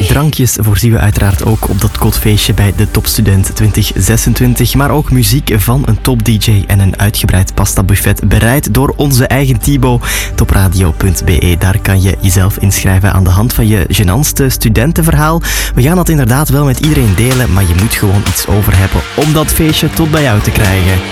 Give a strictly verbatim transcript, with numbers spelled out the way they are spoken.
drankjes voorzien we uiteraard ook op dat kotfeestje bij de Topstudent twintig zesentwintig. Maar ook muziek van een top-D J en een uitgebreid pasta-buffet bereid door onze eigen Thibaut. topradio punt b e, daar kan je jezelf inschrijven aan de hand van je gênantste studentenverhaal. We gaan dat inderdaad wel met iedereen delen, maar je moet gewoon iets over hebben om dat feestje tot bij jou te krijgen.